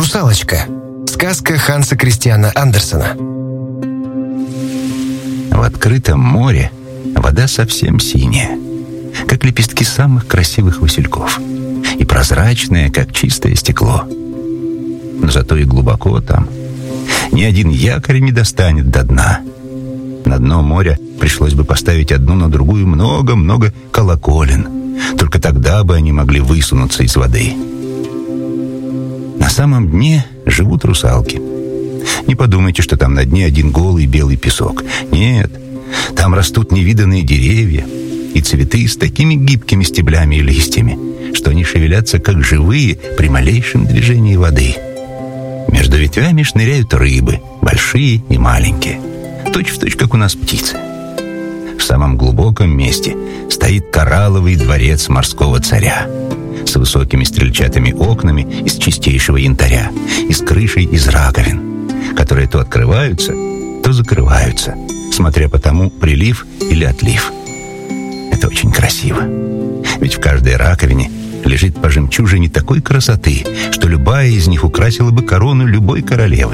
Русалочка. Сказка Ханса Кристиана Андерсена. В открытом море вода совсем синяя, как лепестки самых красивых васильков, и прозрачная, как чистое стекло. Но зато и глубоко там. Ни один якорь не достанет до дна. На дно моря пришлось бы поставить одну на другую много-много колоколен. Только тогда бы они могли высунуться из воды. На самом дне живут русалки. Не подумайте, что там на дне один голый белый песок. Нет, там растут невиданные деревья и цветы с такими гибкими стеблями и листьями, что они шевелятся как живые при малейшем движении воды. Между ветвями шныряют рыбы, большие и маленькие, точь-в-точь, как у нас птицы. В самом глубоком месте стоит коралловый дворец морского царя с высокими стрельчатыми окнами из чистейшего янтаря и с крышей из раковин, которые то открываются, то закрываются, смотря по тому, прилив или отлив. Это очень красиво. Ведь в каждой раковине лежит по жемчужине такой красоты, что любая из них украсила бы корону любой королевы.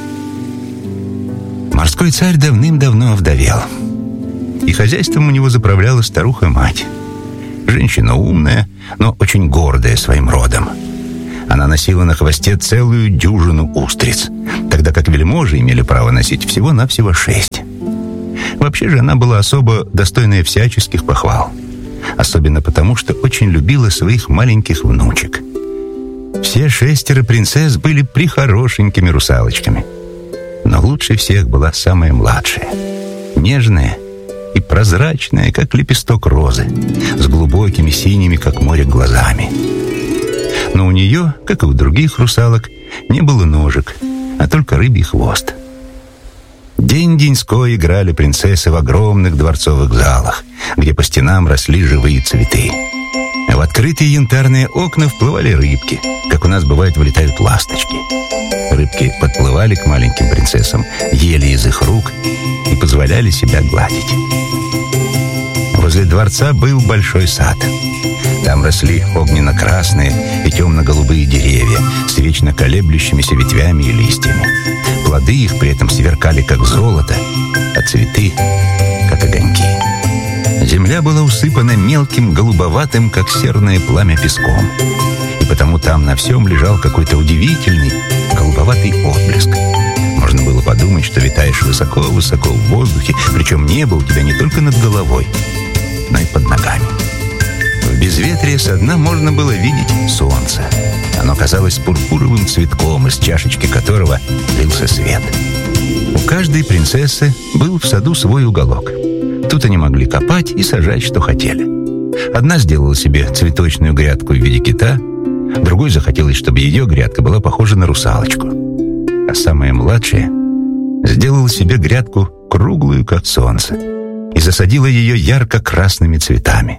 Морской царь давным-давно овдовел, и хозяйством у него заправляла старуха-мать. Женщина умная, но очень гордая своим родом. Она носила на хвосте целую дюжину устриц, тогда как вельможи имели право носить всего-навсего 6. Вообще же она была особо достойная всяческих похвал. Особенно потому, что очень любила своих маленьких внучек. Все 6 принцесс были прихорошенькими русалочками. Но лучше всех была самая младшая, нежная и прозрачная, как лепесток розы, с глубокими синими, как море, глазами. Но у нее, как и у других русалок, не было ножек, а только рыбий хвост. День-деньской играли принцессы в огромных дворцовых залах, где по стенам росли живые цветы. А в открытые янтарные окна вплывали рыбки, как у нас бывает вылетают ласточки. Рыбки подплывали к маленьким принцессам, ели из их рук и позволяли себя гладить. Возле дворца был большой сад. Там росли огненно-красные и темно-голубые деревья с вечно колеблющимися ветвями и листьями. Плоды их при этом сверкали, как золото, а цветы — как огоньки. Земля была усыпана мелким, голубоватым, как серное пламя, песком. И потому там на всем лежал какой-то удивительный голубоватый отблеск. Можно было подумать, что витаешь высоко-высоко в воздухе, причем небо у тебя не только над головой, но и под ногами. В безветрие со дна можно было видеть солнце. Оно казалось пурпуровым цветком, из чашечки которого лился свет. У каждой принцессы был в саду свой уголок. Тут они могли копать и сажать, что хотели. Одна сделала себе цветочную грядку в виде кита, другой захотелось, чтобы ее грядка была похожа на русалочку. А самая младшая сделала себе грядку круглую, как солнце, и засадила ее ярко-красными цветами.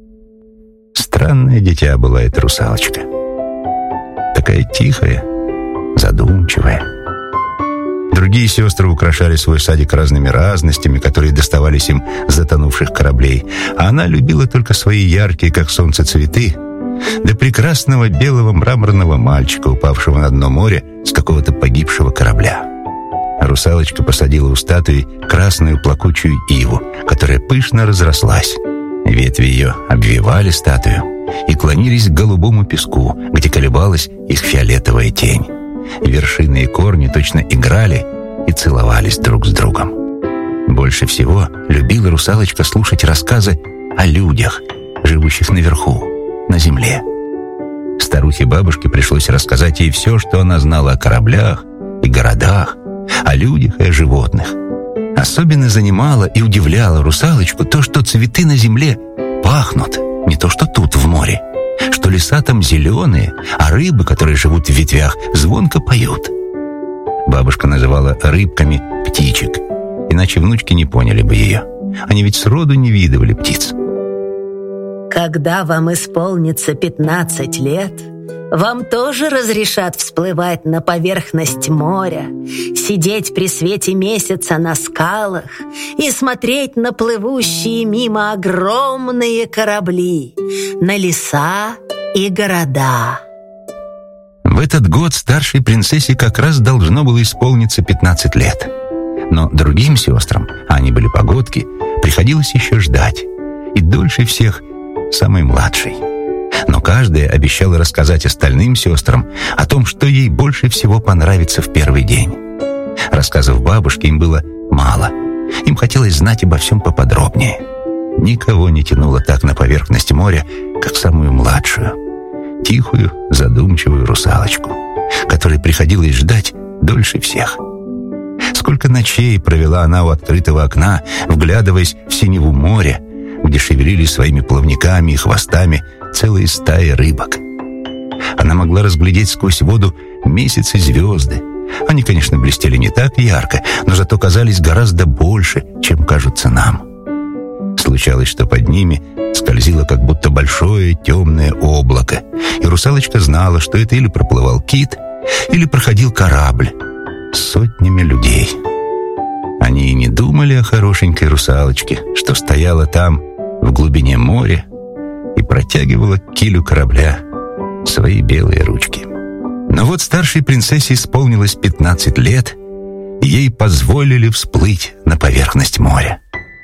Странное дитя была эта русалочка. Такая тихая, задумчивая. Другие сестры украшали свой садик разными разностями, которые доставались им с затонувших кораблей, а она любила только свои яркие, как солнце, цветы, да прекрасного белого мраморного мальчика, упавшего на дно моря с какого-то погибшего корабля. Русалочка посадила у статуи красную плакучую иву, которая пышно разрослась. Ветви ее обвивали статую и клонились к голубому песку, где колебалась их фиолетовая тень. Вершины и корни точно играли и целовались друг с другом. Больше всего любила русалочка слушать рассказы о людях, живущих наверху, на земле. Старухе-бабушке пришлось рассказать ей все, что она знала о кораблях и городах, о людях и о животных. Особенно занимало и удивляло русалочку то, что цветы на земле пахнут, не то что тут, в море, что леса там зеленые, а рыбы, которые живут в ветвях, звонко поют. Бабушка называла рыбками птичек, иначе внучки не поняли бы ее. Они ведь сроду не видывали птиц. Когда вам исполнится 15 лет, вам тоже разрешат всплывать на поверхность моря, сидеть при свете месяца на скалах и смотреть на плывущие мимо огромные корабли, на леса и города. В этот год старшей принцессе как раз должно было исполниться 15 лет. Но другим сестрам, а они были погодки, приходилось еще ждать. И дольше всех самой младшей. Но каждая обещала рассказать остальным сестрам о том, что ей больше всего понравится в первый день. Рассказов бабушке им было мало. Им хотелось знать обо всем поподробнее. Никого не тянуло так на поверхность моря, как самую младшую, тихую, задумчивую русалочку, которой приходилось ждать дольше всех. Сколько ночей провела она у открытого окна, вглядываясь в синеву моря, где шевелились своими плавниками и хвостами целые стаи рыбок. Она могла разглядеть сквозь воду месяцы и звезды. Они, конечно, блестели не так ярко, но зато казались гораздо больше, чем кажутся нам. Случалось, что под ними скользило как будто большое темное облако, и русалочка знала, что это или проплывал кит, или проходил корабль с сотнями людей. Они и не думали о хорошенькой русалочке, что стояла там, в глубине моря, и протягивала к килю корабля свои белые ручки. Но вот старшей принцессе исполнилось 15 лет, и ей позволили всплыть на поверхность моря.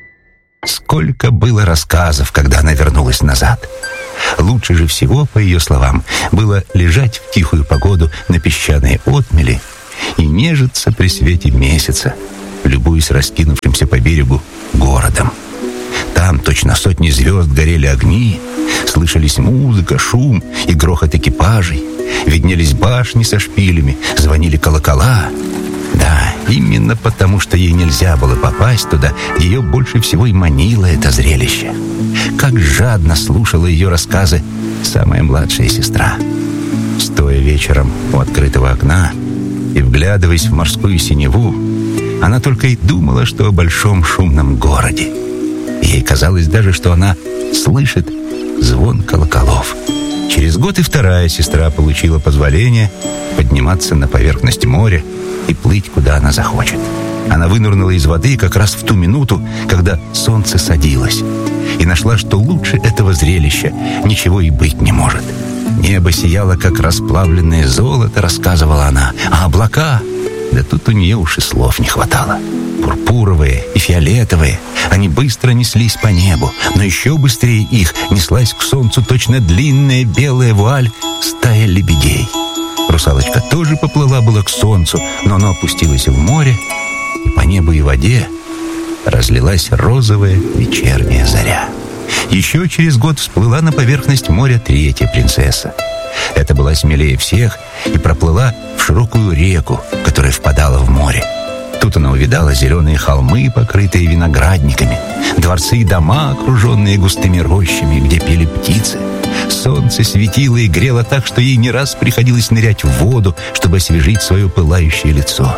Сколько было рассказов, когда она вернулась назад. Лучше же всего, по ее словам, было лежать в тихую погоду на песчаной отмели и нежиться при свете месяца, любуясь раскинувшимся по берегу городом. Там точно сотни звезд горели огни, слышались музыка, шум и грохот экипажей, виднелись башни со шпилями, звонили колокола. Да, именно потому, что ей нельзя было попасть туда, ее больше всего и манило это зрелище. Как жадно слушала ее рассказы самая младшая сестра. Стоя вечером у открытого окна и вглядываясь в морскую синеву, она только и думала, что о большом шумном городе. Ей казалось даже, что она слышит звон колоколов. Через год и вторая сестра получила позволение подниматься на поверхность моря и плыть, куда она захочет. Она вынырнула из воды как раз в ту минуту, когда солнце садилось, и нашла, что лучше этого зрелища ничего и быть не может. Небо сияло, как расплавленное золото, рассказывала она, а облака... Да тут у нее уж и слов не хватало. Пурпуровые и фиолетовые, они быстро неслись по небу, но еще быстрее их неслась к солнцу точно длинная белая вуаль стая лебедей. Русалочка тоже поплыла было к солнцу, но оно опустилось в море, и по небу и воде разлилась розовая вечерняя заря. Еще через год всплыла на поверхность моря третья принцесса. Это была смелее всех и проплыла в широкую реку, которая впадала в море. Тут она увидала зеленые холмы, покрытые виноградниками, дворцы и дома, окруженные густыми рощами, где пели птицы. Солнце светило и грело так, что ей не раз приходилось нырять в воду, чтобы освежить свое пылающее лицо.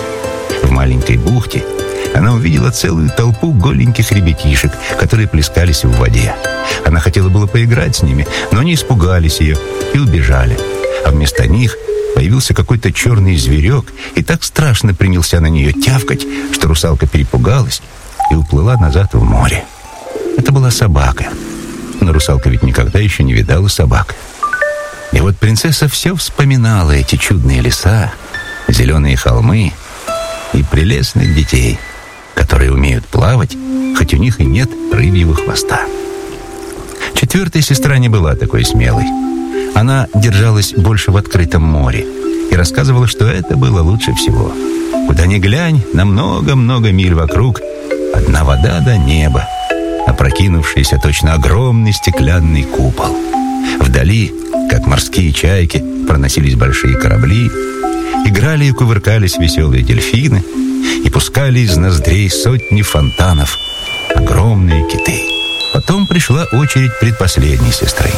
В маленькой бухте она увидела целую толпу голеньких ребятишек, которые плескались в воде. Она хотела было поиграть с ними, но они испугались ее и убежали. А вместо них появился какой-то черный зверек и так страшно принялся на нее тявкать, что русалка перепугалась и уплыла назад в море. Это была собака. Но русалка ведь никогда еще не видала собак. И вот принцесса все вспоминала эти чудные леса, зеленые холмы и прелестных детей, которые умеют плавать, хоть у них и нет рыбьего хвоста. Четвертая сестра не была такой смелой. Она держалась больше в открытом море и рассказывала, что это было лучше всего. Куда ни глянь, на много-много миль вокруг одна вода до неба, опрокинувшийся точно огромный стеклянный купол. Вдали, как морские чайки, проносились большие корабли, играли и кувыркались веселые дельфины и пускали из ноздрей сотни фонтанов огромные киты. Потом пришла очередь предпоследней сестры.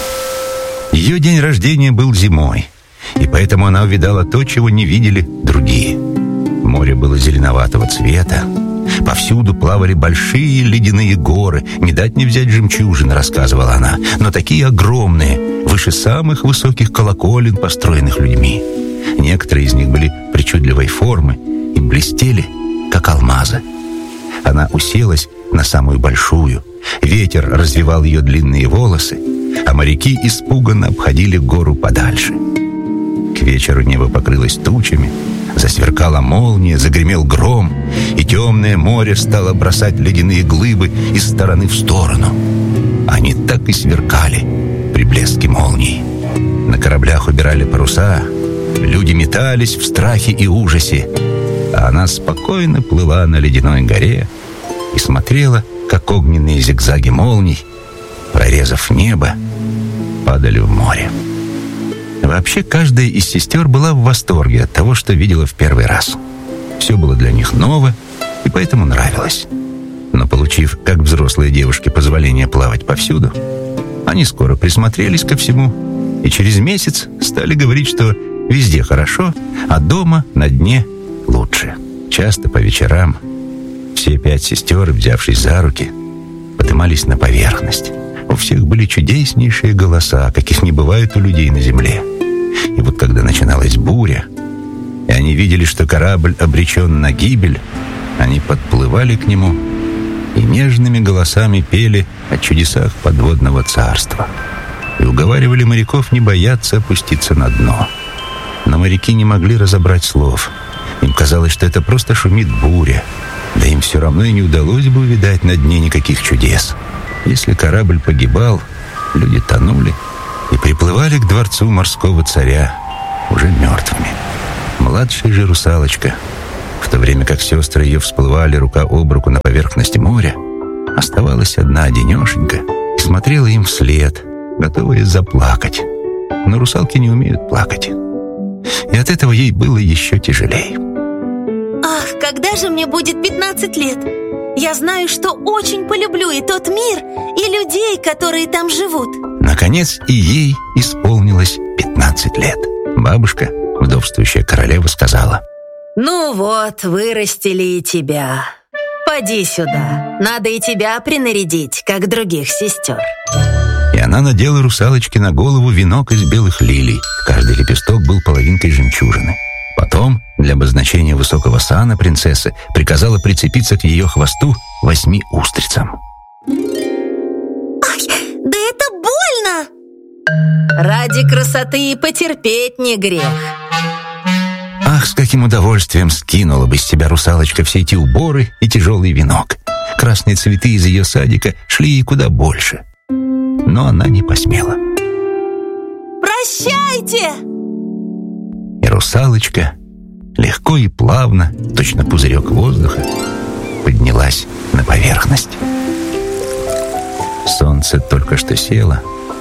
Ее день рождения был зимой, и поэтому она увидала то, чего не видели другие. Море было зеленоватого цвета, повсюду плавали большие ледяные горы, не дать не взять жемчужин, рассказывала она, но такие огромные, выше самых высоких колоколен, построенных людьми. Некоторые из них были причудливой формы и блестели, как алмазы. Она уселась на самую большую, ветер развивал ее длинные волосы, а моряки испуганно обходили гору подальше. К вечеру вечеру небо покрылось тучами, засверкала молния, загремел гром, и темное море стало бросать ледяные глыбы из стороны в сторону. Они так и сверкали при блеске молний. На кораблях убирали паруса, люди метались в страхе и ужасе, а она спокойно плыла на ледяной горе и смотрела, как огненные зигзаги молний, прорезав небо, падали в море. Вообще, каждая из сестер была в восторге от того, что видела в первый раз. Все было для них ново, и поэтому нравилось. Но получив, как взрослые девушки, позволение плавать повсюду, они скоро присмотрелись ко всему и через месяц стали говорить, что везде хорошо, а дома на дне лучше. Часто по вечерам все 5 сестер, взявшись за руки, поднимались на поверхность. У всех были чудеснейшие голоса, каких не бывает у людей на земле. И вот когда начиналась буря, и они видели, что корабль обречен на гибель, они подплывали к нему и нежными голосами пели о чудесах подводного царства и уговаривали моряков не бояться опуститься на дно. Но моряки не могли разобрать слов. Им казалось, что это просто шумит буря, да им все равно и не удалось бы увидать на дне никаких чудес. Если корабль погибал, люди тонули и приплывали к дворцу морского царя уже мертвыми. Младшая же русалочка, в то время как сестры ее всплывали рука об руку на поверхности моря, оставалась одна-одинешенька и смотрела им вслед, готовая заплакать. Но русалки не умеют плакать. И от этого ей было еще тяжелее. Ах, когда же мне будет 15 лет? Я знаю, что очень полюблю и тот мир, и людей, которые там живут. Наконец и ей исполнилось 15 лет. Бабушка, вдовствующая королева, сказала: «Ну вот, вырастили и тебя. Поди сюда, надо и тебя принарядить, как других сестер». И она надела русалочке на голову венок из белых лилий. Каждый лепесток был половинкой жемчужины. Потом, для обозначения высокого сана принцессы, приказала прицепиться к ее хвосту 8 устрицам. Ай, да это больно! Ради красоты и потерпеть не грех. Ах, с каким удовольствием скинула бы с себя русалочка все эти уборы и тяжелый венок. Красные цветы из ее садика шли ей куда больше. Но она не посмела. Прощайте! И русалочка легко и плавно, точно пузырек воздуха, поднялась на поверхность. Солнце только что село,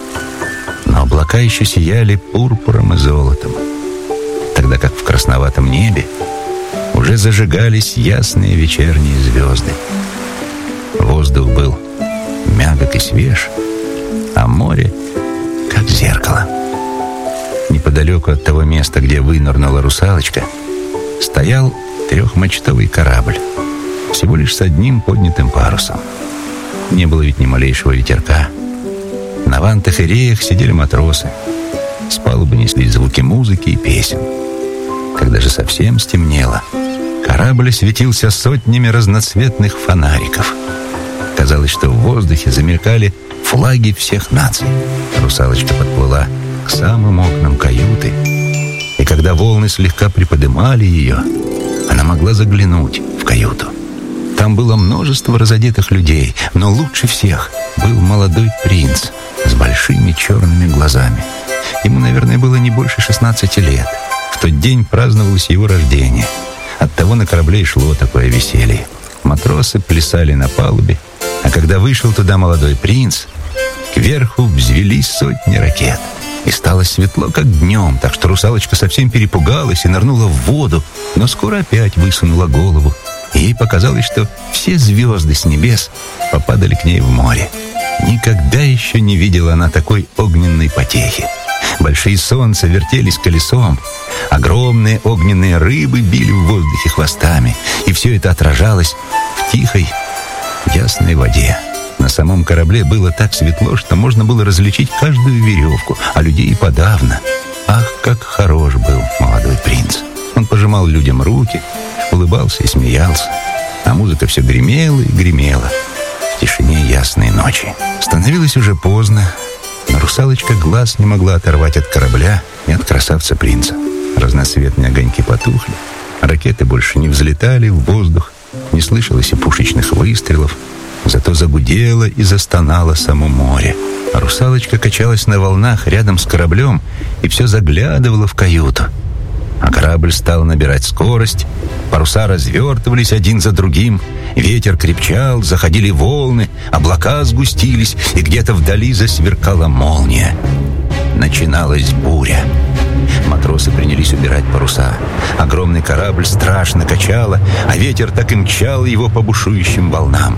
но облака еще сияли пурпуром и золотом, тогда как в красноватом небе уже зажигались ясные вечерние звезды. Воздух был мягок и свеж, а море как зеркало. Неподалеку от того места, где вынырнула русалочка, стоял 3-мачтовый корабль, всего лишь с одним поднятым парусом. Не было ведь ни малейшего ветерка. На вантах и реях сидели матросы. С палубы неслись звуки музыки и песен. Когда же совсем стемнело, корабль осветился сотнями разноцветных фонариков. Казалось, что в воздухе замелькали флаги всех наций. Русалочка подплыла к самым окнам каюты, и когда волны слегка приподнимали ее, она могла заглянуть в каюту. Там было множество разодетых людей, но лучше всех был молодой принц с большими черными глазами. Ему, наверное, было не больше 16 лет. В тот день праздновалось его рождение. Оттого на корабле и шло такое веселье. Матросы плясали на палубе, а когда вышел туда молодой принц, кверху взвелись сотни ракет. И стало светло, как днем, так что русалочка совсем перепугалась и нырнула в воду, но скоро опять высунула голову. И ей показалось, что все звезды с небес попадали к ней в море. Никогда еще не видела она такой огненной потехи. Большие солнца вертелись колесом, огромные огненные рыбы били в воздухе хвостами, и все это отражалось в тихой, ясной воде. На самом корабле было так светло, что можно было различить каждую веревку, а людей и подавно. Ах, как хорош был молодой принц! Он пожимал людям руки, улыбался и смеялся, а музыка все гремела и гремела в тишине ясной ночи. Становилось уже поздно, но русалочка глаз не могла оторвать от корабля и от красавца принца. Разноцветные огоньки потухли, ракеты больше не взлетали в воздух, не слышалось и пушечных выстрелов, зато загудело и застонало само море. А русалочка качалась на волнах рядом с кораблем и все заглядывала в каюту. А корабль стал набирать скорость, паруса развертывались один за другим, ветер крепчал, заходили волны, облака сгустились, и где-то вдали засверкала молния. Начиналась буря. Матросы принялись убирать паруса. Огромный корабль страшно качало, а ветер так и мчал его по бушующим волнам.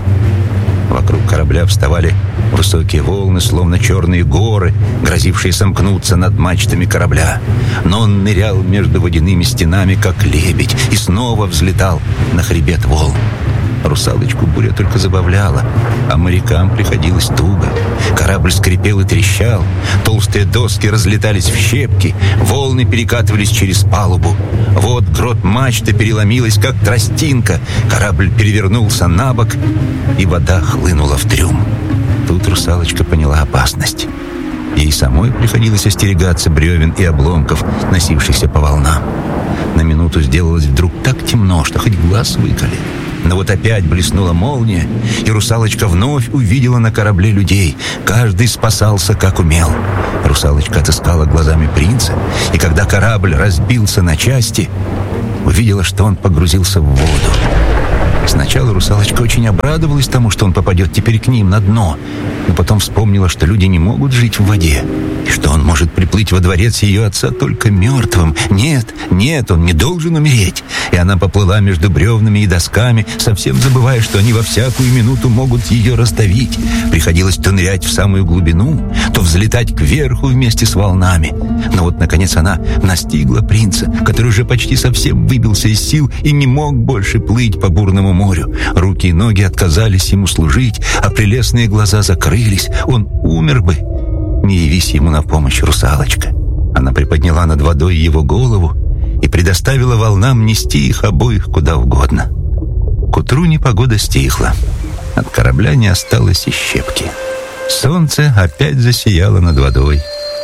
Вокруг корабля вставали высокие волны, словно черные горы, грозившие сомкнуться над мачтами корабля. Но он нырял между водяными стенами, как лебедь, и снова взлетал на хребет волн. Русалочку буря только забавляла, а морякам приходилось туго. Корабль скрипел и трещал, толстые доски разлетались в щепки, волны перекатывались через палубу. Вот грот мачты переломилась, как тростинка, корабль перевернулся на бок, и вода хлынула в трюм. Тут русалочка поняла опасность. Ей самой приходилось остерегаться бревен и обломков, носившихся по волнам. На минуту сделалось вдруг так темно, что хоть глаз выколи. Но вот опять блеснула молния, и русалочка вновь увидела на корабле людей. Каждый спасался, как умел. Русалочка отыскала глазами принца, и когда корабль разбился на части, увидела, что он погрузился в воду. Сначала русалочка очень обрадовалась тому, что он попадет теперь к ним на дно, но потом вспомнила, что люди не могут жить в воде, и что он может приплыть во дворец ее отца только мертвым. Нет, он не должен умереть. И она поплыла между бревнами и досками, совсем забывая, что они во всякую минуту могут ее раздавить. Приходилось то нырять в самую глубину, то взлетать кверху вместе с волнами. Но вот, наконец, она настигла принца, который уже почти совсем выбился из сил и не мог больше плыть по бурному морю. Руки и ноги отказались ему служить, а прелестные глаза закрылись. Он умер бы, не явись ему на помощь русалочка. Она приподняла над водой его голову и предоставила волнам нести их обоих куда угодно. К утру непогода стихла. От корабля не осталось и щепки. Солнце опять засияло над водой.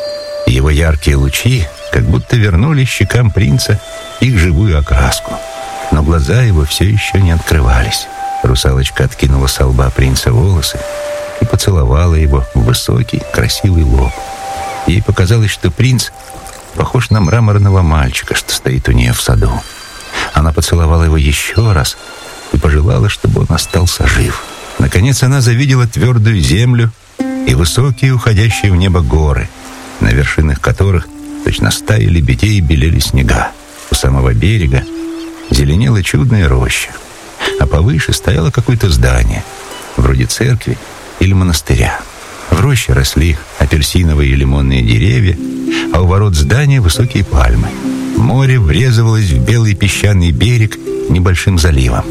Его яркие лучи как будто вернули щекам принца их живую окраску. Но глаза его все еще не открывались. Русалочка откинула со лба принца волосы и поцеловала его в высокий, красивый лоб. Ей показалось, что принц похож на мраморного мальчика, что стоит у нее в саду. Она поцеловала его еще раз и пожелала, чтобы он остался жив. Наконец она завидела твердую землю и высокие, уходящие в небо горы, на вершинах которых точно стаи лебедей белели снега. У самого берега зеленела чудная роща, а повыше стояло какое-то здание, вроде церкви или монастыря. В роще росли апельсиновые и лимонные деревья, а у ворот здания высокие пальмы. Море врезывалось в белый песчаный берег небольшим заливом.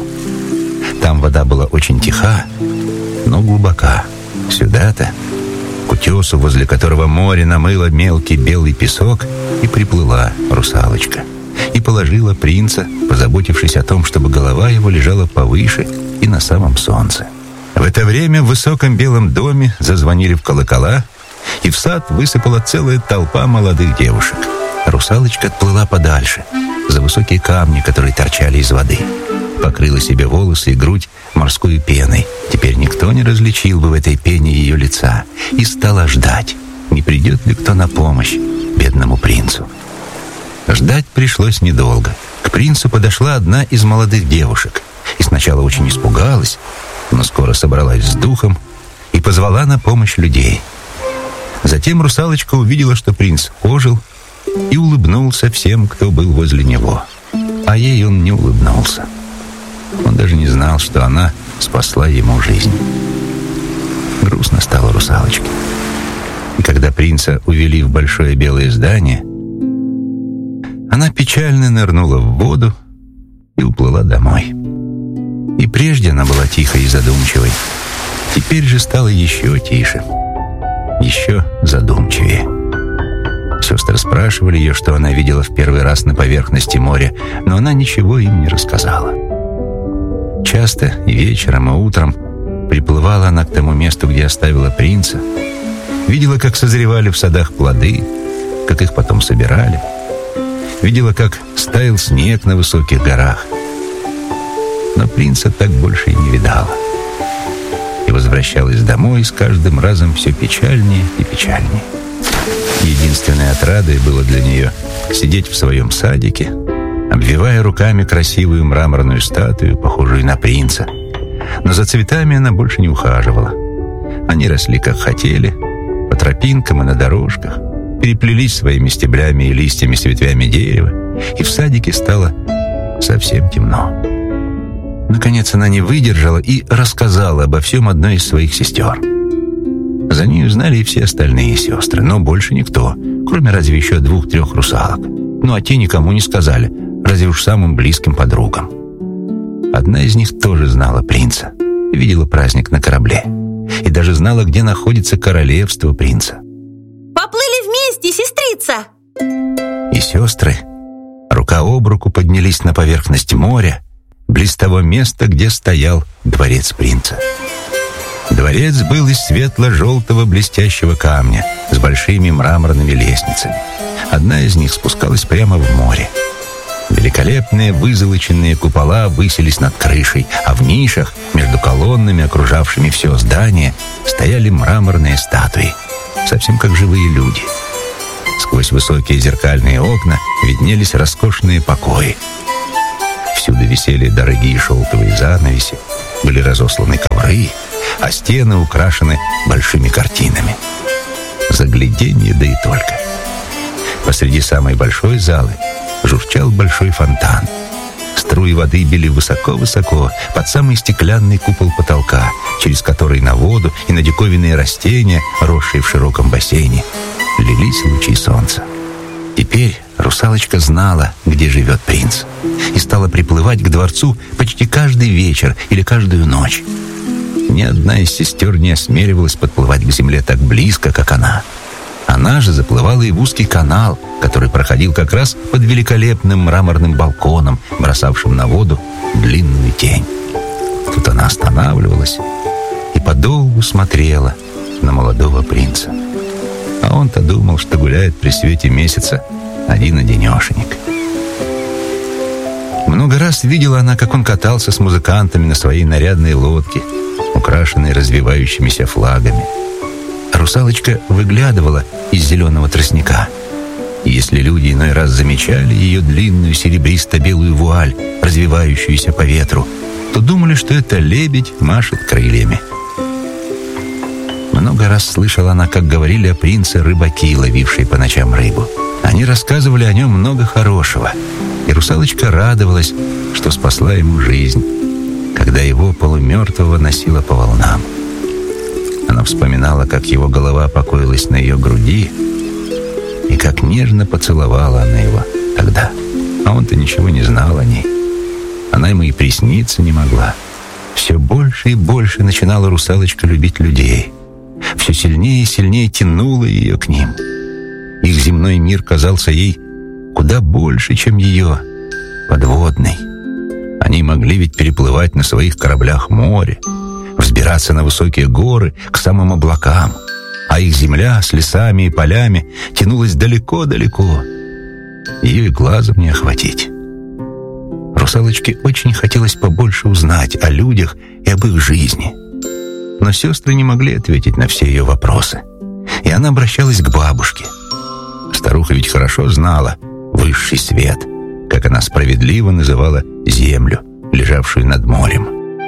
Там вода была очень тиха, но глубока. Сюда-то, к утесу, возле которого море намыло мелкий белый песок, и приплыла русалочка. И положила принца, позаботившись о том, чтобы голова его лежала повыше и на самом солнце. В это время в высоком белом доме зазвонили в колокола, и в сад высыпала целая толпа молодых девушек. Русалочка отплыла подальше, за высокие камни, которые торчали из воды. Покрыла себе волосы и грудь морской пеной. Теперь никто не различил бы в этой пене ее лица. И стала ждать, не придет ли кто на помощь бедному принцу. Ждать пришлось недолго. К принцу подошла одна из молодых девушек и сначала очень испугалась, но скоро собралась с духом и позвала на помощь людей. Затем русалочка увидела, что принц ожил, и улыбнулся всем, кто был возле него. А ей он не улыбнулся. Он даже не знал, что она спасла ему жизнь. Грустно стало русалочке. И когда принца увели в большое белое здание, она печально нырнула в воду и уплыла домой. И прежде она была тихой и задумчивой. Теперь же стала еще тише, еще задумчивее. Сестры спрашивали ее, что она видела в первый раз на поверхности моря, но она ничего им не рассказала. Часто и вечером, и утром приплывала она к тому месту, где оставила принца, видела, как созревали в садах плоды, как их потом собирали, видела, как стаял снег на высоких горах. Но принца так больше и не видала. И возвращалась домой с каждым разом все печальнее и печальнее. Единственной отрадой было для нее сидеть в своем садике, обвивая руками красивую мраморную статую, похожую на принца. Но за цветами она больше не ухаживала. Они росли, как хотели, по тропинкам и на дорожках, переплелись своими стеблями и листьями с ветвями дерева, и в садике стало совсем темно. Наконец она не выдержала и рассказала обо всем одной из своих сестер. За ней узнали и все остальные сестры, но больше никто, кроме разве еще 2-3 русалок. Ну а те никому не сказали, разве уж самым близким подругам. Одна из них тоже знала принца, видела праздник на корабле и даже знала, где находится королевство принца. Поплыли вместе, сестрица! И сестры рука об руку поднялись на поверхность моря, близ того места, где стоял дворец принца. Дворец был из светло-желтого блестящего камня с большими мраморными лестницами. Одна из них спускалась прямо в море. Великолепные вызолоченные купола высились над крышей, а в нишах, между колоннами, окружавшими все здание, стояли мраморные статуи, совсем как живые люди. Сквозь высокие зеркальные окна виднелись роскошные покои. Всюду висели дорогие шелковые занавеси, были разосланы ковры, а стены украшены большими картинами. Загляденье, да и только. Посреди самой большой залы журчал большой фонтан. Струи воды били высоко-высоко под самый стеклянный купол потолка, через который на воду и на диковинные растения, росшие в широком бассейне, лились лучи солнца. Теперь русалочка знала, где живет принц, и стала приплывать к дворцу почти каждый вечер или каждую ночь. Ни одна из сестер не осмеливалась подплывать к земле так близко, как она. Она же заплывала и в узкий канал, который проходил как раз под великолепным мраморным балконом, бросавшим на воду длинную тень. Тут она останавливалась и подолгу смотрела на молодого принца. А он-то думал, что гуляет при свете месяца один-одинешенек. Много раз видела она, как он катался с музыкантами на своей нарядной лодке, украшенной развивающимися флагами. Русалочка выглядывала из зеленого тростника. И если люди иной раз замечали ее длинную серебристо-белую вуаль, развивающуюся по ветру, то думали, что это лебедь машет крыльями. Много раз слышала она, как говорили о принце рыбаки, ловившие по ночам рыбу. Они рассказывали о нем много хорошего, и русалочка радовалась, что спасла ему жизнь, когда его полумертвого носила по волнам. Она вспоминала, как его голова покоилась на ее груди, и как нежно поцеловала она его тогда. А он-то ничего не знал о ней. Она ему и присниться не могла. Все больше и больше начинала русалочка любить людей. Все сильнее и сильнее тянуло ее к ним. Их земной мир казался ей куда больше, чем ее подводный. Они могли ведь переплывать на своих кораблях море, взбираться на высокие горы к самым облакам, а их земля с лесами и полями тянулась далеко-далеко. Ее и глазом не охватить. Русалочке очень хотелось побольше узнать о людях и об их жизни. Но сестры не могли ответить на все ее вопросы, и она обращалась к бабушке. Старуха ведь хорошо знала высший свет, как она справедливо называла землю, лежавшую над морем.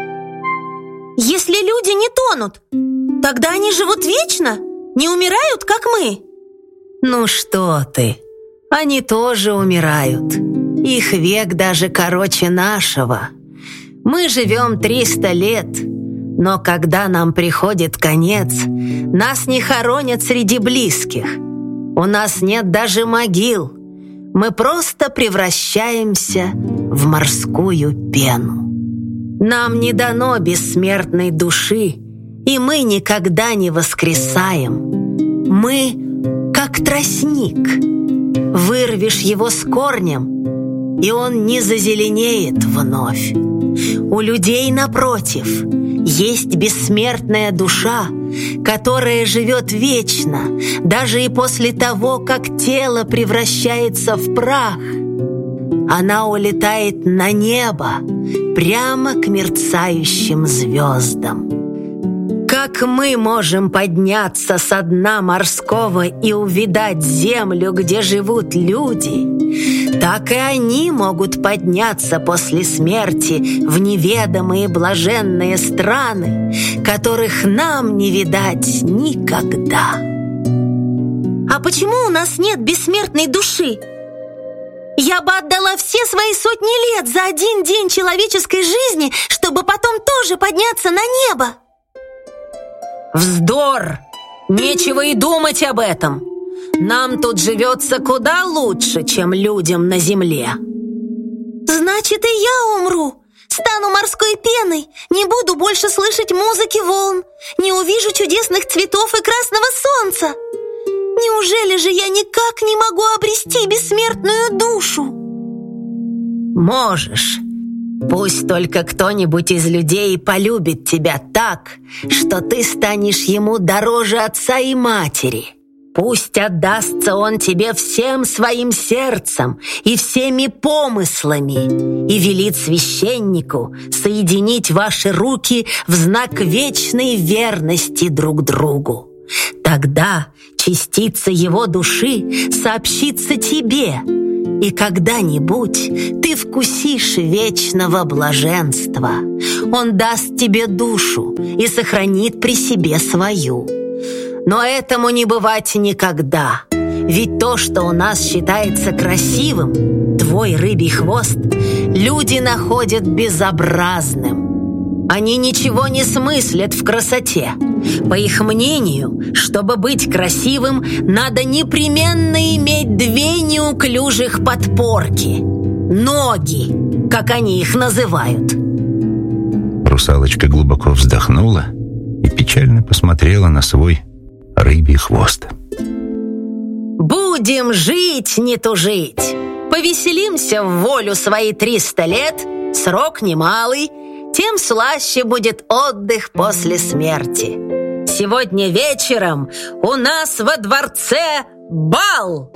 Если люди не тонут, тогда они живут вечно, не умирают, как мы. Ну что ты, они тоже умирают. Их век даже короче нашего. Мы живем 300 лет, но когда нам приходит конец, нас не хоронят среди близких. У нас нет даже могил. Мы просто превращаемся в морскую пену. Нам не дано бессмертной души, и мы никогда не воскресаем. Мы как тростник. Вырвешь его с корнем, и он не зазеленеет вновь. У людей, напротив, есть бессмертная душа, которая живет вечно, даже и после того, как тело превращается в прах. она улетает на небо, прямо к мерцающим звездам. Как мы можем подняться со дна морского и увидать землю, где живут люди, так и они могут подняться после смерти в неведомые блаженные страны, которых нам не видать никогда. А почему у нас нет бессмертной души? Я бы отдала все свои сотни лет за один день человеческой жизни, чтобы потом тоже подняться на небо. Вздор! Нечего и думать об этом. Нам тут живется куда лучше, чем людям на земле. Значит, и я умру. Стану морской пеной, не буду больше слышать музыки волн, не увижу чудесных цветов и красного солнца. Неужели же я никак не могу обрести бессмертную душу? Можешь. Пусть только кто-нибудь из людей полюбит тебя так, что ты станешь ему дороже отца и матери. Пусть отдастся он тебе всем своим сердцем и всеми помыслами и велит священнику соединить ваши руки в знак вечной верности друг другу. Тогда частица его души сообщится тебе, и когда-нибудь ты вкусишь вечного блаженства. Он даст тебе душу и сохранит при себе свою. Но этому не бывать никогда. Ведь то, что у нас считается красивым, твой рыбий хвост, люди находят безобразным. Они ничего не смыслят в красоте. По их мнению, чтобы быть красивым, надо непременно иметь 2 неуклюжих подпорки. Ноги, как они их называют. Русалочка глубоко вздохнула и печально посмотрела на свой рыбий хвост. Будем жить, не тужить. Повеселимся в волю свои 300 лет, срок немалый, тем слаще будет отдых после смерти. Сегодня вечером у нас во дворце бал.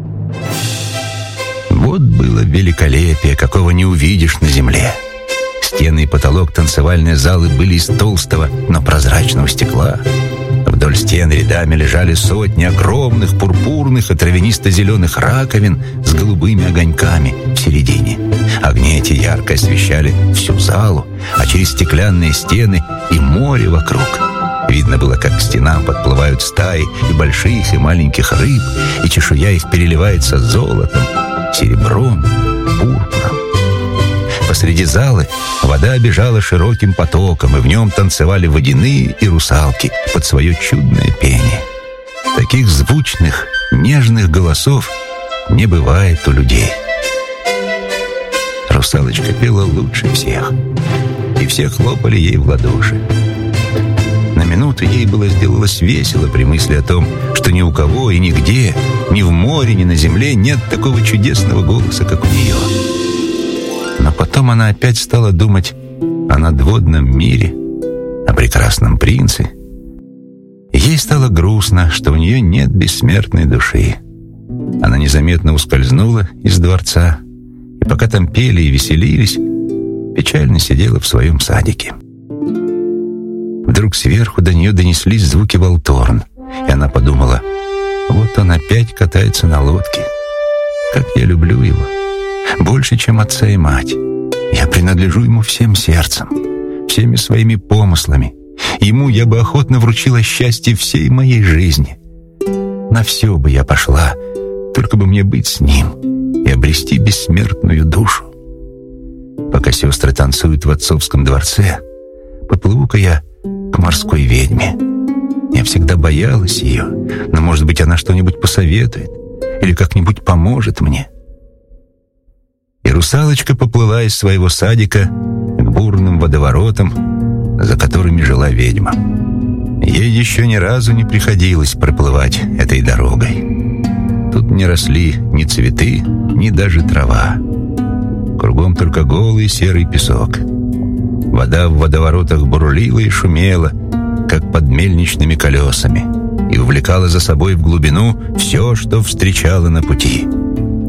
Вот было великолепие, какого не увидишь на земле. Стены и потолок танцевальной залы были из толстого, но прозрачного стекла. Вдоль стен рядами лежали сотни огромных пурпурных и травянисто-зеленых раковин с голубыми огоньками в середине. Огни эти ярко освещали всю залу, а через стеклянные стены и море вокруг. Видно было, как к стенам подплывают стаи и больших, и маленьких рыб, и чешуя их переливается золотом, серебром, пурпуром. Посреди залы вода бежала широким потоком, и в нем танцевали водяные и русалки под свое чудное пение. Таких звучных, нежных голосов не бывает у людей. Русалочка пела лучше всех, и все хлопали ей в ладоши. На минуту ей было сделалось весело при мысли о том, что ни у кого и нигде, ни в море, ни на земле нет такого чудесного голоса, как у нее. Но потом она опять стала думать о надводном мире, о прекрасном принце. И ей стало грустно, что у нее нет бессмертной души. Она незаметно ускользнула из дворца, и пока там пели и веселились, печально сидела в своем садике. Вдруг сверху до нее донеслись звуки волторн, и она подумала: вот он опять катается на лодке. Как я люблю его! Больше, чем отца и мать. Я принадлежу ему всем сердцем, всеми своими помыслами. Ему я бы охотно вручила счастье всей моей жизни. На все бы я пошла, только бы мне быть с ним и обрести бессмертную душу. Пока сестры танцуют в отцовском дворце, поплыву-ка я к морской ведьме. Я всегда боялась ее, но, может быть, она что-нибудь посоветует или как-нибудь поможет мне. И русалочка поплыла из своего садика к бурным водоворотам, за которыми жила ведьма. Ей еще ни разу не приходилось проплывать этой дорогой. Тут не росли ни цветы, ни даже трава. Кругом только голый серый песок. Вода в водоворотах бурлила и шумела, как под мельничными колесами, и увлекала за собой в глубину все, что встречала на пути.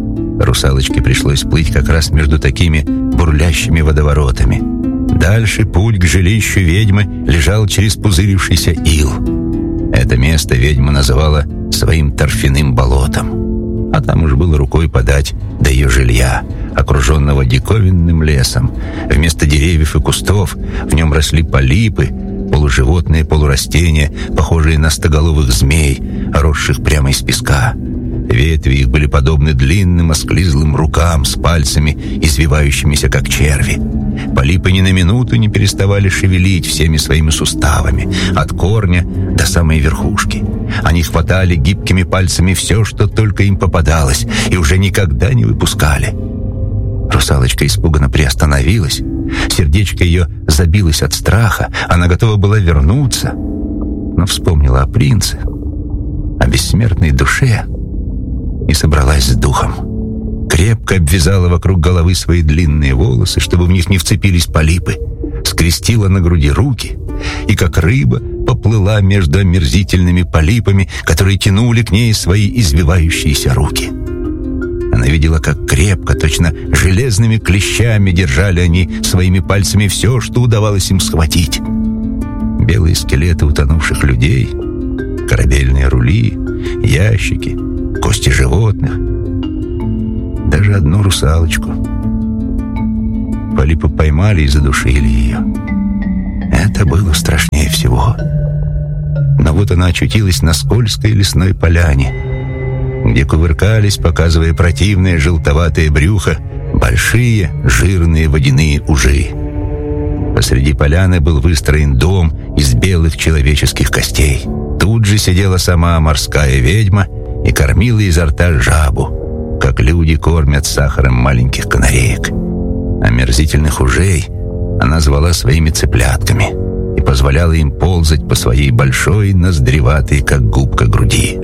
Русалочке пришлось плыть как раз между такими бурлящими водоворотами. Дальше путь к жилищу ведьмы лежал через пузырившийся ил. Это место ведьма называла своим торфяным болотом. А там уж было рукой подать до ее жилья, окруженного диковинным лесом. Вместо деревьев и кустов в нем росли полипы, полуживотные, полурастения, похожие на стоголовых змей, росших прямо из песка. Ветви их были подобны длинным осклизлым рукам с пальцами, извивающимися, как черви. Полипы ни на минуту не переставали шевелить всеми своими суставами, от корня до самой верхушки. Они хватали гибкими пальцами все, что только им попадалось, и уже никогда не выпускали. Русалочка испуганно приостановилась. Сердечко ее забилось от страха. Она готова была вернуться, но вспомнила о принце, о бессмертной душе, и собралась с духом. Крепко обвязала вокруг головы свои длинные волосы, чтобы в них не вцепились полипы, скрестила на груди руки и, как рыба, поплыла между омерзительными полипами, которые тянули к ней свои извивающиеся руки. Она видела, как крепко, точно железными клещами держали они своими пальцами все, что удавалось им схватить. Белые скелеты утонувших людей, корабельные рули, ящики, кости животных, даже одну русалочку. Полипы поймали и задушили ее. Это было страшнее всего. Но вот она очутилась на скользкой лесной поляне, где кувыркались, показывая противное желтоватое брюхо, большие жирные водяные ужи. Посреди поляны был выстроен дом из белых человеческих костей. Тут же сидела сама морская ведьма и кормила изо рта жабу, как люди кормят сахаром маленьких канареек. Омерзительных ужей она звала своими цыплятками и позволяла им ползать по своей большой, ноздреватой, как губка, груди.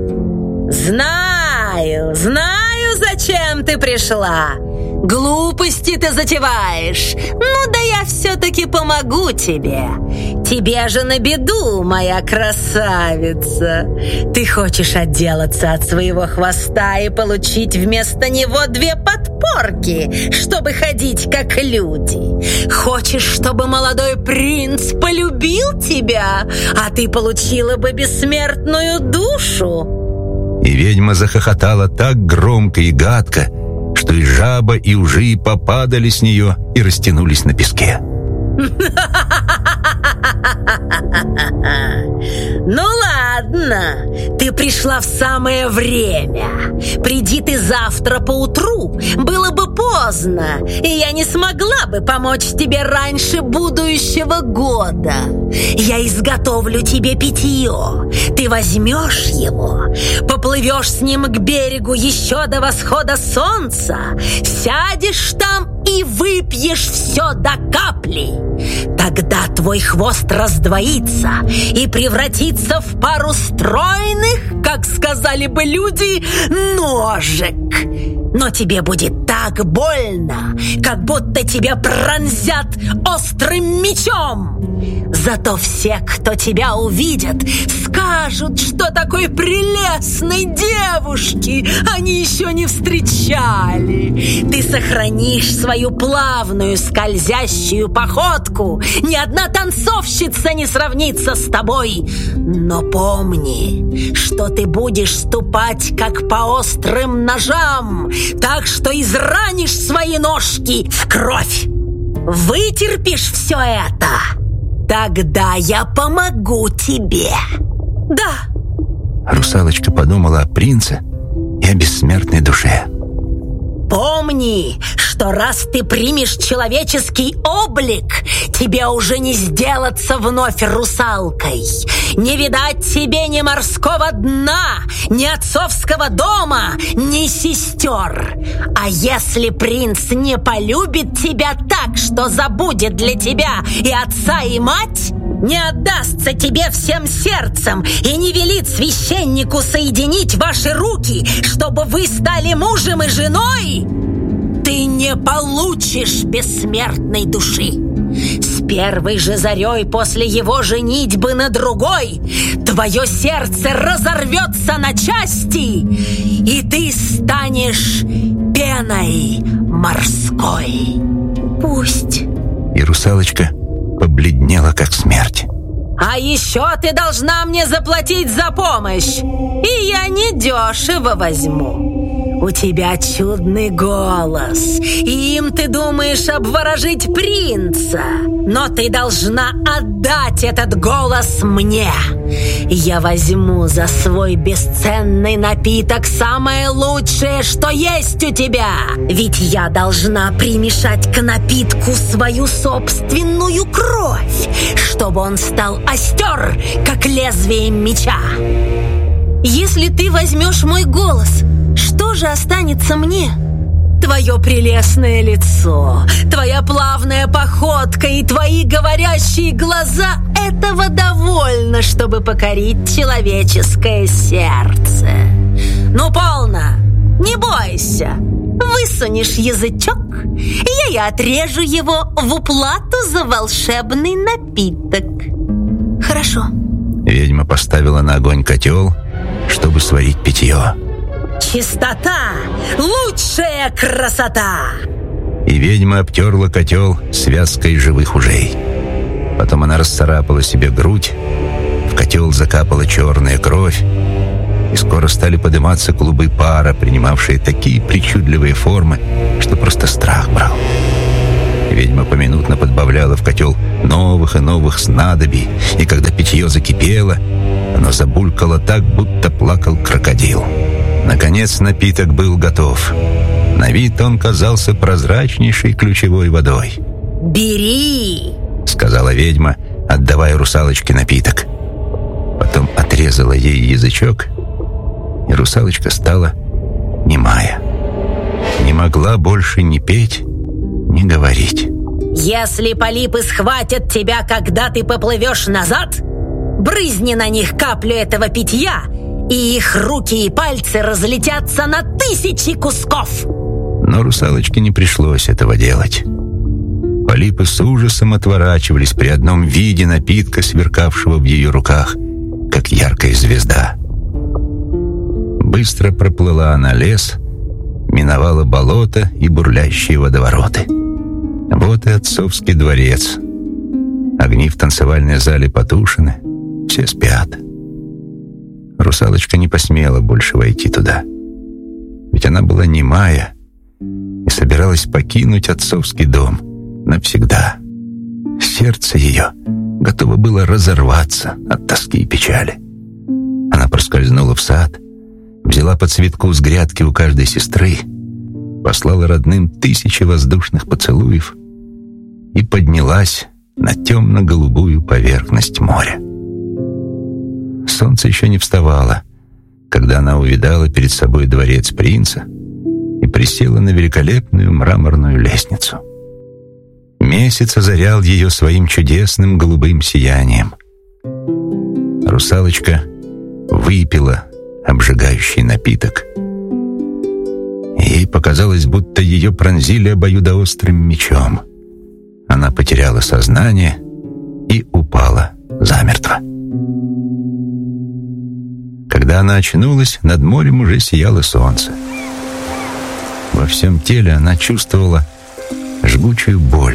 Знаю, зачем ты пришла. Глупости ты затеваешь. Ну да я все-таки помогу тебе. Тебе же на беду, моя красавица. Ты хочешь отделаться от своего хвоста и получить вместо него 2 подпорки, чтобы ходить как люди. Хочешь, чтобы молодой принц полюбил тебя, а ты получила бы бессмертную душу? И ведьма захохотала так громко и гадко, что и жаба, и ужи попадали с нее и растянулись на песке. Ну ладно, ты пришла в самое время. Приди ты завтра поутру, было бы поздно, и я не смогла бы помочь тебе раньше будущего года. Я изготовлю тебе питье. Ты возьмешь его, поплывешь с ним к берегу еще до восхода солнца, сядешь там и выпьешь все до капли. Тогда твой хвост раздвоится и превратится в пару стройных, как сказали бы люди, ножек. Но тебе будет так больно, как будто тебя пронзят острым мечом. Зато все, кто тебя увидят, скажут, что такой прелестной девушки они еще не встречали. Ты сохранишь свою плавную скользящую походку. Ни одна танцовщица не сравнится с тобой. Но помни, что ты будешь ступать как по острым ножам, так что изранишь свои ножки в кровь. Вытерпишь все это? Тогда я помогу тебе. Да. Русалочка подумала о принце и о бессмертной душе. Помни, что раз ты примешь человеческий облик, тебе уже не сделаться вновь русалкой. Не видать тебе ни морского дна, ни отцовского дома, ни сестер. А если принц не полюбит тебя так, что забудет для тебя и отца, и мать, не отдастся тебе всем сердцем и не велит священнику соединить ваши руки, чтобы вы стали мужем и женой, ты не получишь бессмертной души. С первой же зарей после его женитьбы на другой твое сердце разорвется на части, и ты станешь пеной морской. Пусть. И русалочка побледнела, как смерть. А еще ты должна мне заплатить за помощь, и я недешево возьму. У тебя чудный голос, и им ты думаешь обворожить принца. Но ты должна отдать этот голос мне. Я возьму за свой бесценный напиток самое лучшее, что есть у тебя. Ведь я должна примешать к напитку свою собственную кровь, чтобы он стал остер, как лезвием меча. Если ты возьмешь мой голос, что же останется мне? Твое прелестное лицо, твоя плавная походка и твои говорящие глаза — этого довольно, чтобы покорить человеческое сердце. Ну, полно, не бойся. Высунешь язычок, и я отрежу его в уплату за волшебный напиток. Хорошо. Ведьма поставила на огонь котел, чтобы сварить питье. Чистота — лучшая красота! И ведьма обтерла котел связкой живых ужей. Потом она расцарапала себе грудь, в котел закапала черная кровь, и скоро стали подниматься клубы пара, принимавшие такие причудливые формы, что просто страх брал. Ведьма поминутно подбавляла в котел новых и новых снадобий, и когда питье закипело, оно забулькало так, будто плакал крокодил. Наконец напиток был готов. На вид он казался прозрачнейшей ключевой водой. «Бери!» — сказала ведьма, отдавая русалочке напиток. Потом отрезала ей язычок, и русалочка стала немая. Не могла больше ни петь, ни говорить. «Если полипы схватят тебя, когда ты поплывешь назад, брызни на них каплю этого питья, и их руки и пальцы разлетятся на 1000 кусков!» Но русалочке не пришлось этого делать. Полипы с ужасом отворачивались при одном виде напитка, сверкавшего в ее руках, как яркая звезда. Быстро проплыла она лес, миновала болото и бурлящие водовороты. Вот и отцовский дворец. Огни в танцевальной зале потушены, все спят. Русалочка не посмела больше войти туда, ведь она была немая и собиралась покинуть отцовский дом навсегда. Сердце ее готово было разорваться от тоски и печали. Она проскользнула в сад, взяла по цветку с грядки у каждой сестры, послала родным 1000 воздушных поцелуев и поднялась на темно-голубую поверхность моря. Солнце еще не вставало, когда она увидала перед собой дворец принца и присела на великолепную мраморную лестницу. Месяц озарял ее своим чудесным голубым сиянием. Русалочка выпила обжигающий напиток. Ей показалось, будто ее пронзили обоюдоострым мечом. Она потеряла сознание и упала замертво. Когда она очнулась, над морем уже сияло солнце. Во всем теле она чувствовала жгучую боль.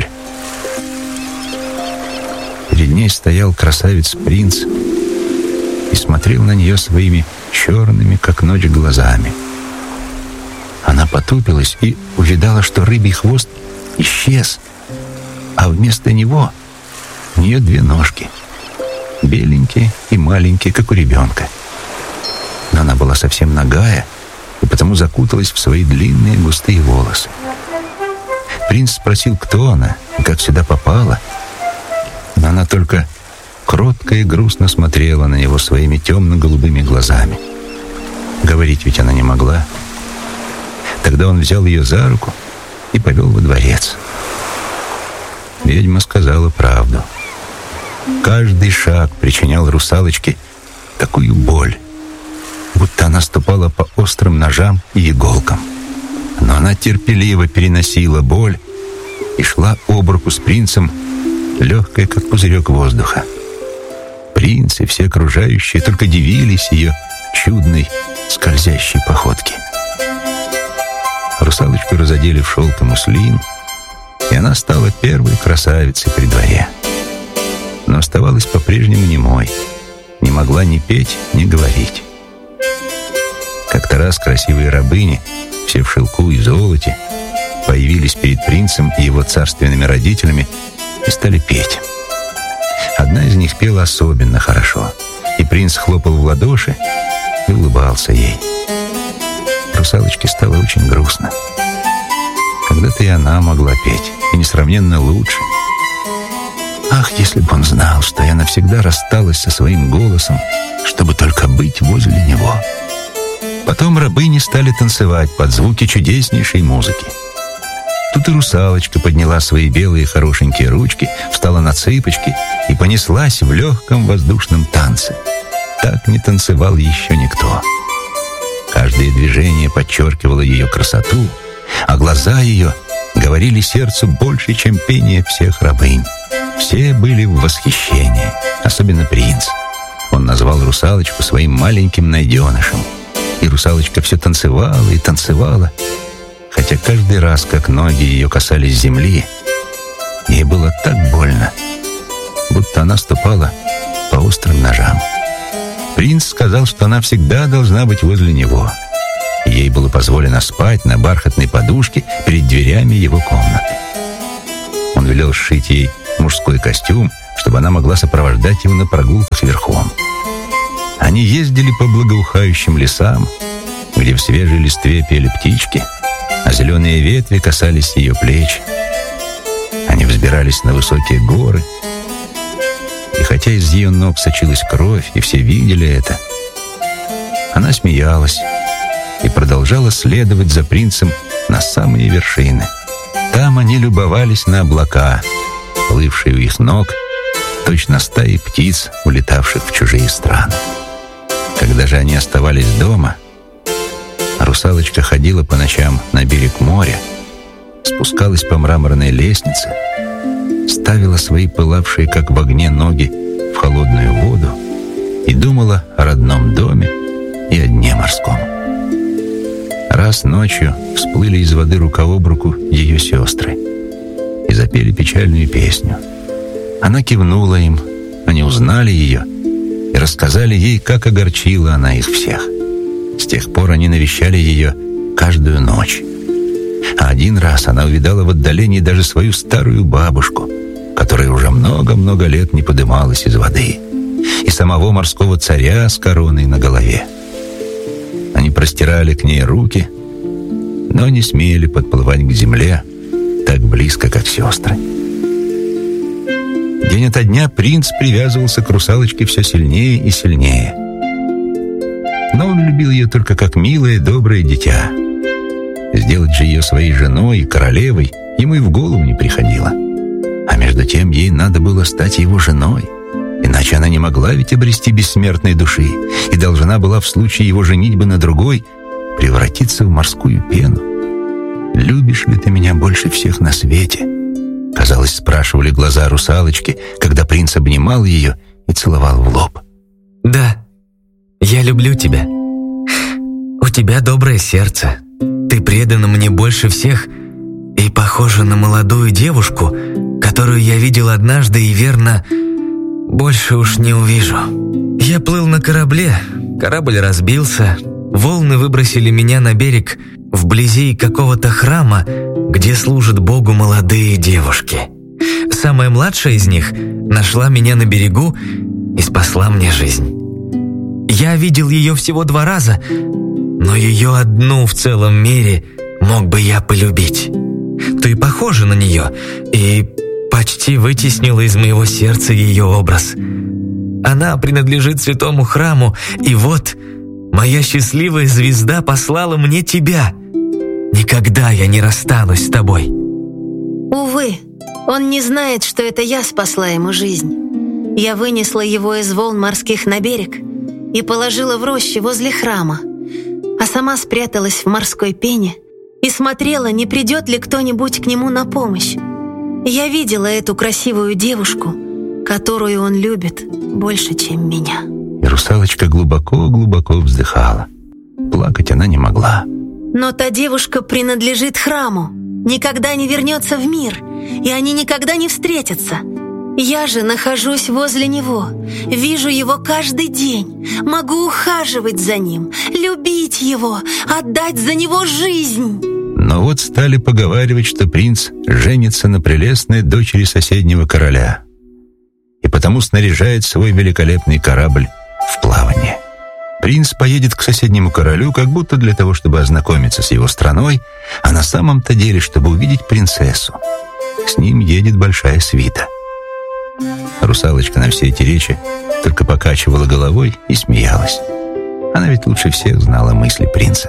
Перед ней стоял красавец-принц и смотрел на нее своими черными, как ночь, глазами. Она потупилась и увидала, что рыбий хвост исчез, а вместо него у нее 2 ножки, беленькие и маленькие, как у ребенка. Но она была совсем нагая и потому закуталась в свои длинные густые волосы. Принц спросил, кто она и как сюда попала, но она только кротко и грустно смотрела на него своими темно-голубыми глазами. Говорить ведь она не могла. Тогда он взял ее за руку и повел во дворец. Ведьма сказала правду. Каждый шаг причинял русалочке такую боль, будто она ступала по острым ножам и иголкам. Но она терпеливо переносила боль и шла об руку с принцем легкая, как пузырек воздуха. Принц и все окружающие только дивились ее чудной скользящей походке. Русалочку разодели в шелк и муслин, и она стала первой красавицей при дворе. Но оставалась по-прежнему немой, не могла ни петь, ни говорить. Как-то раз красивые рабыни, все в шелку и золоте, появились перед принцем и его царственными родителями и стали петь. Одна из них пела особенно хорошо, и принц хлопал в ладоши и улыбался ей. Русалочке стало очень грустно. Когда-то и она могла петь, и несравненно лучше. Ах, если бы он знал, что я навсегда рассталась со своим голосом, чтобы только быть возле него. Потом рабыни стали танцевать под звуки чудеснейшей музыки. Тут и русалочка подняла свои белые хорошенькие ручки, встала на цыпочки и понеслась в легком воздушном танце. Так не танцевал еще никто. Каждое движение подчеркивало ее красоту, а глаза ее говорили сердцу больше, чем пение всех рабынь. Все были в восхищении, особенно принц. Он назвал русалочку своим маленьким найденышем. И русалочка все танцевала и танцевала, хотя каждый раз, как ноги ее касались земли, ей было так больно, будто она ступала по острым ножам. Принц сказал, что она всегда должна быть возле него, и ей было позволено спать на бархатной подушке перед дверями его комнаты. Он велел сшить ей мужской костюм, чтобы она могла сопровождать его на прогулках верхом. Они ездили по благоухающим лесам, где в свежей листве пели птички, а зеленые ветви касались ее плеч. Они взбирались на высокие горы, и хотя из ее ног сочилась кровь, и все видели это, она смеялась и продолжала следовать за принцем на самые вершины. Там они любовались на облака, плывшие у их ног, точно стаи птиц, улетавших в чужие страны. Когда же они оставались дома, русалочка ходила по ночам на берег моря, спускалась по мраморной лестнице, ставила свои пылавшие, как в огне, ноги в холодную воду и думала о родном доме и о дне морском. Раз ночью всплыли из воды рука об руку ее сестры и запели печальную песню. Она кивнула им, они узнали ее и рассказали ей, как огорчила она их всех. С тех пор они навещали ее каждую ночь. А один раз она увидала в отдалении даже свою старую бабушку, которая уже много-много лет не подымалась из воды, и самого морского царя с короной на голове. Они простирали к ней руки, но не смели подплывать к земле так близко, как сестры. День ото дня принц привязывался к русалочке все сильнее и сильнее. Но он любил ее только как милое, доброе дитя. Сделать же ее своей женой и королевой ему и в голову не приходило. А между тем ей надо было стать его женой, иначе она не могла ведь обрести бессмертной души и должна была в случае его женитьбы на другой превратиться в морскую пену. «Любишь ли ты меня больше всех на свете?» Казалось, спрашивали глаза русалочки, когда принц обнимал ее и целовал в лоб. «Да, я люблю тебя. У тебя доброе сердце. Ты предана мне больше всех и похожа на молодую девушку, которую я видел однажды и, верно, больше уж не увижу. Я плыл на корабле, корабль разбился, волны выбросили меня на берег вблизи какого-то храма, где служат Богу молодые девушки. Самая младшая из них нашла меня на берегу и спасла мне жизнь. Я видел ее всего 2 раза, но ее одну в целом мире мог бы я полюбить. Ты похожа на нее и почти вытеснила из моего сердца ее образ. Она принадлежит святому храму, и вот моя счастливая звезда послала мне тебя. Никогда я не расстанусь с тобой». Увы, он не знает, что это я спасла ему жизнь. Я вынесла его из волн морских на берег и положила в роще возле храма, а сама спряталась в морской пене и смотрела, не придет ли кто-нибудь к нему на помощь. Я видела эту красивую девушку, которую он любит больше, чем меня. И русалочка глубоко-глубоко вздыхала. Плакать она не могла. Но та девушка принадлежит храму, никогда не вернется в мир, и они никогда не встретятся. Я же нахожусь возле него, вижу его каждый день, могу ухаживать за ним, любить его, отдать за него жизнь. Но вот стали поговаривать, что принц женится на прелестной дочери соседнего короля, и потому снаряжает свой великолепный корабль в плавание. Принц поедет к соседнему королю, как будто для того, чтобы ознакомиться с его страной, а на самом-то деле, чтобы увидеть принцессу. С ним едет большая свита. Русалочка на все эти речи только покачивала головой и смеялась. Она ведь лучше всех знала мысли принца.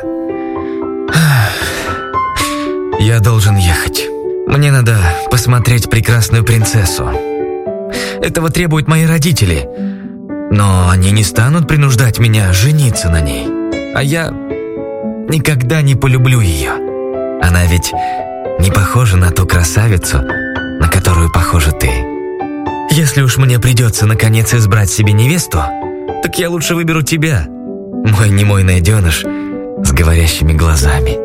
Я должен ехать. Мне надо посмотреть прекрасную принцессу. Этого требуют мои родители. Но они не станут принуждать меня жениться на ней. А я никогда не полюблю ее. Она ведь не похожа на ту красавицу, на которую похожа ты. Если уж мне придется наконец избрать себе невесту, так я лучше выберу тебя, мой немой найденыш с говорящими глазами.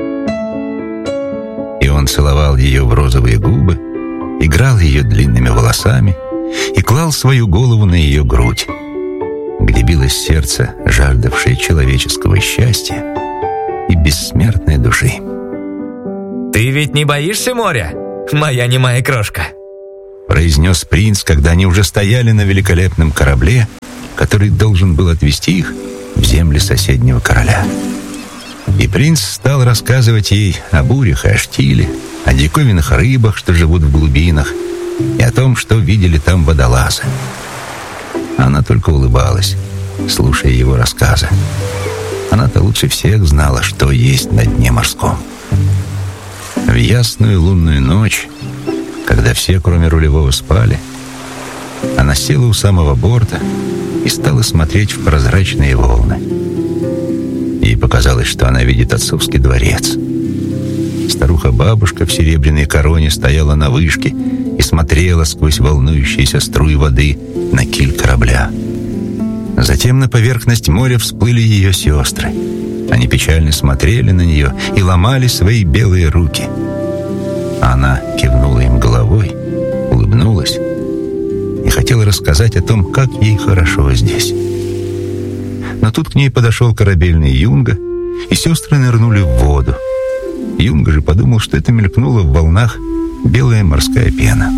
И он целовал ее в розовые губы, играл ее длинными волосами и клал свою голову на ее грудь, где билось сердце, жаждавшее человеческого счастья и бессмертной души. «Ты ведь не боишься моря, моя немая крошка?» произнес принц, когда они уже стояли на великолепном корабле, который должен был отвезти их в земли соседнего короля. И принц стал рассказывать ей о бурях и о штиле, о диковинных рыбах, что живут в глубинах, и о том, что видели там водолазы. Она только улыбалась, слушая его рассказы. Она-то лучше всех знала, что есть на дне морском. В ясную лунную ночь, когда все, кроме рулевого, спали, она села у самого борта и стала смотреть в прозрачные волны. Ей показалось, что она видит отцовский дворец. Старуха-бабушка в серебряной короне стояла на вышке и смотрела сквозь волнующиеся струи воды на киль корабля. Затем на поверхность моря всплыли ее сестры. Они печально смотрели на нее и ломали свои белые руки. Она кивнула им головой, улыбнулась и хотела рассказать о том, как ей хорошо здесь. Но тут к ней подошел корабельный юнга, и сестры нырнули в воду. Юнга же подумал, что это мелькнуло в волнах белая морская пена.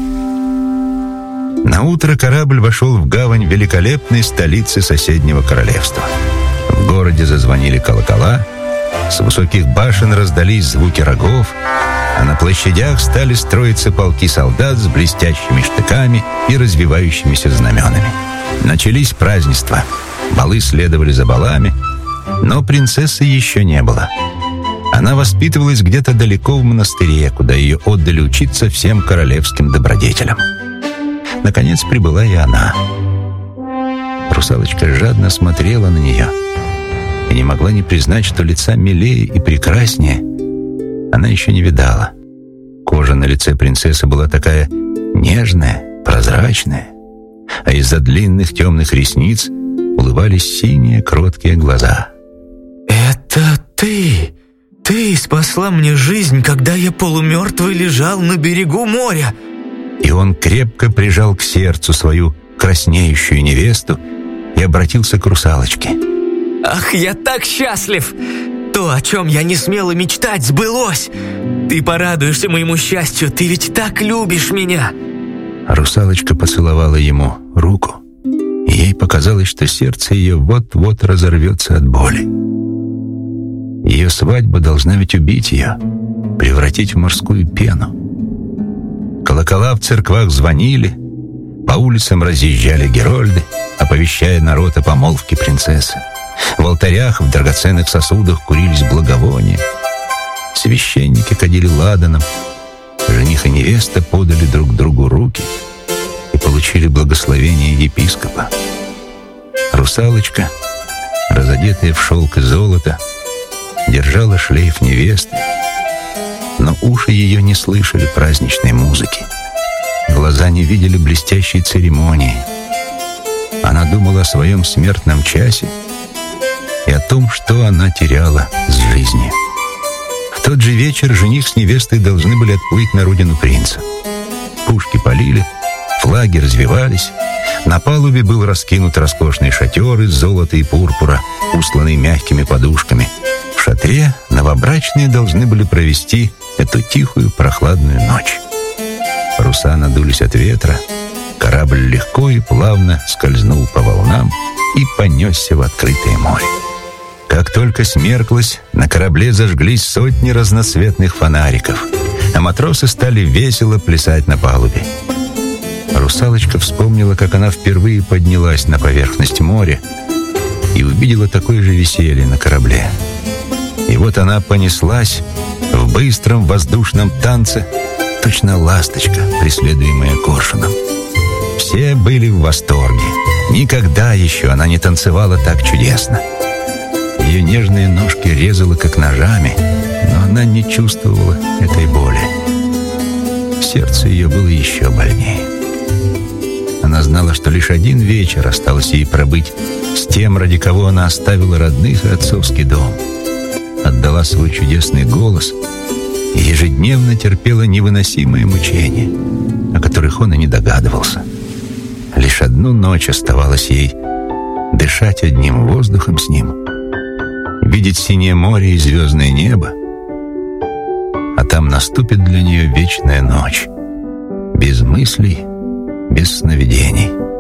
Наутро корабль вошел в гавань великолепной столицы соседнего королевства. В городе зазвонили колокола, с высоких башен раздались звуки рогов, а на площадях стали строиться полки солдат с блестящими штыками и развивающимися знаменами. Начались празднества, балы следовали за балами, но принцессы еще не было. Она воспитывалась где-то далеко в монастыре, куда ее отдали учиться всем королевским добродетелям. Наконец прибыла и она. Русалочка жадно смотрела на нее и не могла не признать, что лица милее и прекраснее она еще не видала. Кожа на лице принцессы была такая нежная, прозрачная, а из-за длинных темных ресниц улыбались синие кроткие глаза. «Это ты! Ты спасла мне жизнь, когда я полумертвый лежал на берегу моря!» И он крепко прижал к сердцу свою краснеющую невесту и обратился к русалочке. «Ах, я так счастлив! То, о чем я не смела мечтать, сбылось! Ты порадуешься моему счастью, ты ведь так любишь меня!» Русалочка поцеловала ему руку, и ей показалось, что сердце ее вот-вот разорвется от боли. Ее свадьба должна ведь убить ее, превратить в морскую пену. Колокола в церквах звонили, по улицам разъезжали герольды, оповещая народ о помолвке принцессы. В алтарях в драгоценных сосудах курились благовония. Священники кадили ладаном. Жених и невеста подали друг другу руки и получили благословение епископа. Русалочка, разодетая в шелк и золото, держала шлейф невесты но уши ее не слышали праздничной музыки. Глаза не видели блестящей церемонии. Она думала о своем смертном часе и о том, что она теряла с жизнью. В тот же вечер жених с невестой должны были отплыть на родину принца. Пушки палили, флаги развевались. На палубе был раскинут роскошный шатер из золота и пурпура, устланный мягкими подушками. В шатре новобрачные должны были провести эту тихую прохладную ночь. Паруса надулись от ветра, корабль легко и плавно скользнул по волнам и понесся в открытое море. Как только смерклось, на корабле зажглись сотни разноцветных фонариков, а матросы стали весело плясать на палубе. Русалочка вспомнила, как она впервые поднялась на поверхность моря и увидела такое же веселье на корабле. И вот она понеслась в быстром воздушном танце, точно ласточка, преследуемая коршуном. Все были в восторге. Никогда еще она не танцевала так чудесно. Ее нежные ножки резало, как ножами, но она не чувствовала этой боли. Сердце ее было еще больнее. Она знала, что лишь один вечер осталось ей пробыть с тем, ради кого она оставила родных и отцовский дом, отдала свой чудесный голос и ежедневно терпела невыносимые мучения, о которых он и не догадывался. Лишь одну ночь оставалось ей дышать одним воздухом с ним, видеть синее море и звездное небо, а там наступит для нее вечная ночь, без мыслей, без сновидений.